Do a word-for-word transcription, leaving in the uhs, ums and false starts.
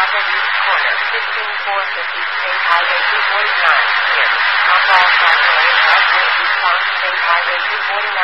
East Corner, fifteen four fifty State Highway two forty-nine, near Mount Ball Cafe, Southwest East State Highway two forty-nine.